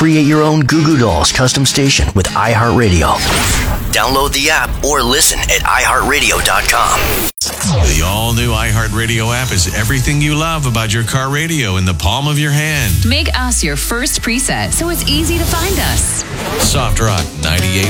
Create your own Goo Goo Dolls custom station with iHeartRadio. Download the app or listen at iHeartRadio.com. The all-new iHeartRadio app is everything you love about your car radio in the palm of your hand. Make us your first preset so it's easy to find us. Soft Rock 98.